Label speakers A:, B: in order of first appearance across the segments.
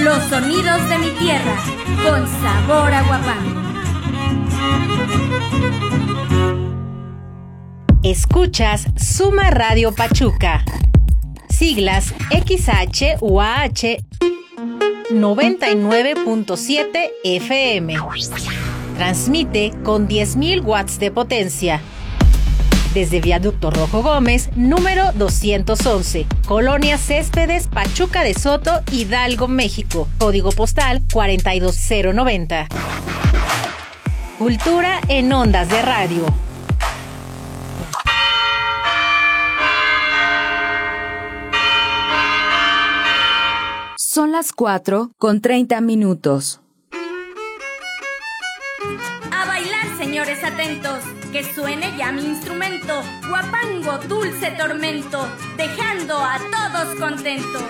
A: Los sonidos de mi tierra, con sabor a Huapango.
B: Escuchas Suma Radio Pachuca. Siglas XHUAH 99.7 FM. Transmite con 10.000 watts de potencia. Desde Viaducto Rojo Gómez, número 211, Colonia Céspedes, Pachuca de Soto, Hidalgo, México. Código postal 42090. Cultura en ondas de radio.
C: Son las 4:30.
A: A bailar, señores atentos, que suene ya mi instrumento, Huapango, dulce tormento, dejando a todos contentos.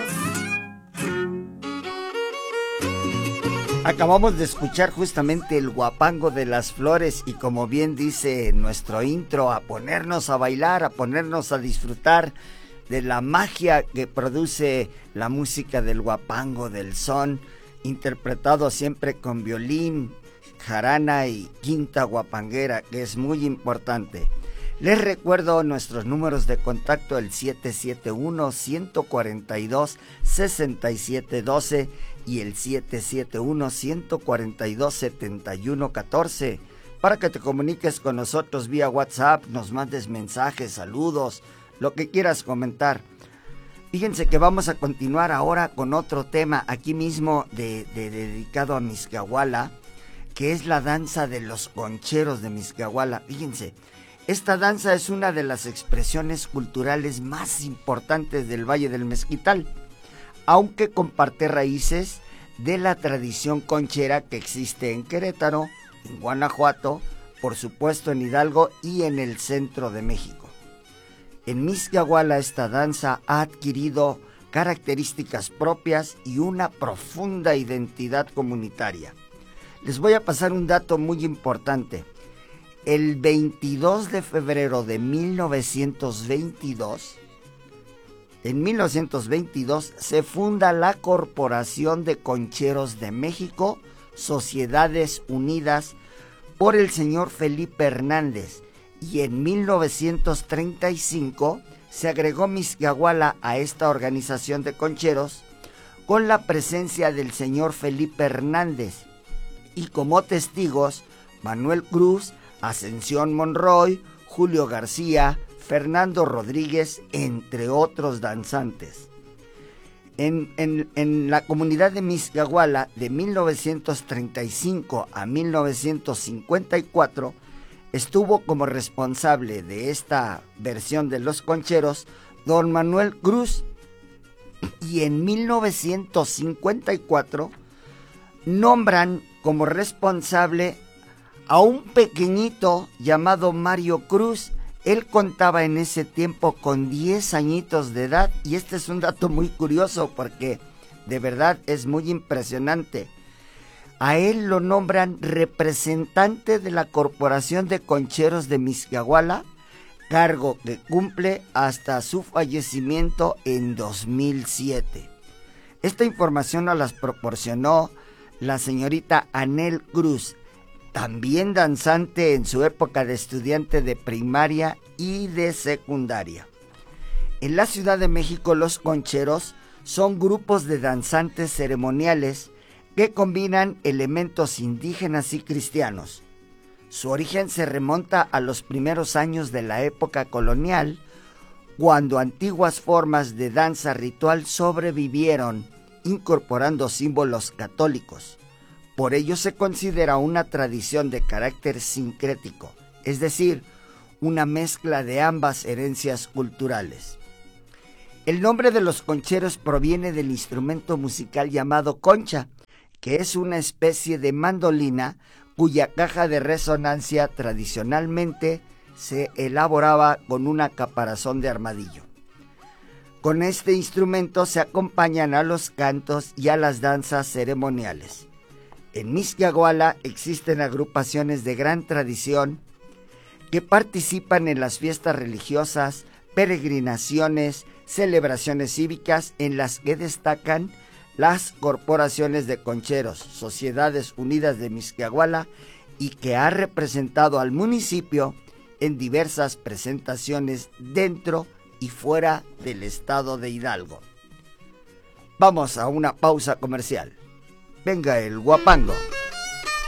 D: Acabamos de escuchar justamente el Huapango de las Flores y como bien dice nuestro intro, a ponernos a bailar, a ponernos a disfrutar de la magia que produce la música del huapango, del son, interpretado siempre con violín, jarana y quinta huapanguera, que es muy importante. Les recuerdo nuestros números de contacto, el 771-142-6712 y el 771-142-7114, para que te comuniques con nosotros vía WhatsApp, nos mandes mensajes, saludos, lo que quieras comentar. Fíjense que vamos a continuar ahora con otro tema aquí mismo dedicado a Mixquiahuala, que es la danza de los concheros de Mixquiahuala. Fíjense, esta danza es una de las expresiones culturales más importantes del Valle del Mezquital, aunque comparte raíces de la tradición conchera que existe en Querétaro, en Guanajuato, por supuesto en Hidalgo y en el centro de México. En Mixquiahuala esta danza ha adquirido características propias y una profunda identidad comunitaria. Les voy a pasar un dato muy importante. El 22 de febrero de 1922, en 1922 se funda la Corporación de Concheros de México, Sociedades Unidas, por el señor Felipe Hernández. Y en 1935 se agregó Mixquiahuala a esta organización de concheros con la presencia del señor Felipe Hernández y como testigos Manuel Cruz, Ascensión Monroy, Julio García, Fernando Rodríguez, entre otros danzantes. En la comunidad de Mixquiahuala de 1935 a 1954 estuvo como responsable de esta versión de los concheros don Manuel Cruz, y en 1954 nombran como responsable a un pequeñito llamado Mario Cruz. Él contaba en ese tiempo con 10 añitos de edad, y este es un dato muy curioso porque de verdad es muy impresionante. A él lo nombran representante de la Corporación de Concheros de Mixquiahuala, cargo que cumple hasta su fallecimiento en 2007. Esta información nos la proporcionó la señorita Anel Cruz, también danzante en su época de estudiante de primaria y de secundaria. En la Ciudad de México, los concheros son grupos de danzantes ceremoniales que combinan elementos indígenas y cristianos. Su origen se remonta a los primeros años de la época colonial, cuando antiguas formas de danza ritual sobrevivieron, incorporando símbolos católicos. Por ello se considera una tradición de carácter sincrético, es decir, una mezcla de ambas herencias culturales. El nombre de los concheros proviene del instrumento musical llamado concha, que es una especie de mandolina cuya caja de resonancia tradicionalmente se elaboraba con una caparazón de armadillo. Con este instrumento se acompañan a los cantos y a las danzas ceremoniales. En Mixquiahuala existen agrupaciones de gran tradición que participan en las fiestas religiosas, peregrinaciones, celebraciones cívicas, en las que destacan las corporaciones de concheros, Sociedades Unidas de Mixquiahuala, y que ha representado al municipio en diversas presentaciones dentro y fuera del estado de Hidalgo. Vamos a una pausa comercial. Venga el guapango.